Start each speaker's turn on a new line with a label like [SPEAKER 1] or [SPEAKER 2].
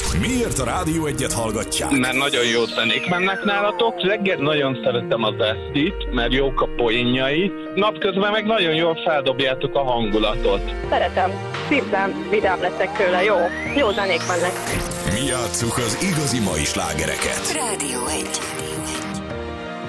[SPEAKER 1] Miért a Rádió Egyet hallgatják?
[SPEAKER 2] Mert nagyon jó zenék mennek nálatok. Reggel nagyon szeretem az Esztit, mert jók a poénjai. Napközben meg nagyon jól feldobjátok a hangulatot.
[SPEAKER 3] Szeretem. Szívem, vidám leszek tőle. Jó zenék mennek.
[SPEAKER 1] Mi játsszuk az igazi mai slágereket.
[SPEAKER 4] Rádió 1.